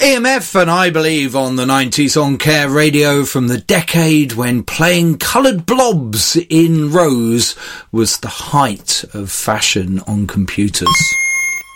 EMF, and I believe on the 90s on Care Radio, from the decade when playing coloured blobs in rows was the height of fashion on computers.